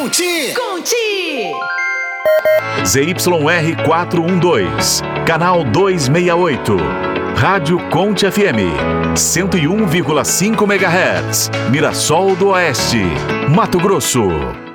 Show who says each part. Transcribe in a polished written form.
Speaker 1: Conte!
Speaker 2: Conte!
Speaker 3: ZYR 412, canal 268. Rádio Conte FM, 101,5 MHz, Mirassol do Oeste, Mato Grosso.